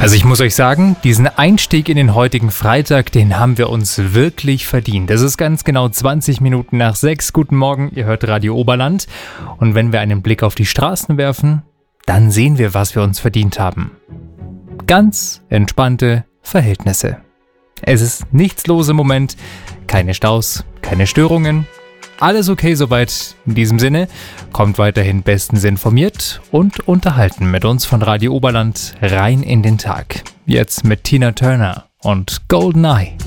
Also ich muss euch sagen, diesen Einstieg in den heutigen Freitag, den haben wir uns wirklich verdient. Es ist ganz genau 20 Minuten nach 6. Guten Morgen, ihr hört Radio Oberland. Und wenn wir einen Blick auf die Straßen werfen, dann sehen wir, was wir uns verdient haben. Ganz entspannte Verhältnisse. Es ist nichts los im Moment, keine Staus, keine Störungen. Alles okay soweit. In diesem Sinne, kommt weiterhin bestens informiert und unterhalten mit uns von Radio Oberland rein in den Tag. Jetzt mit Tina Turner und Golden Eye.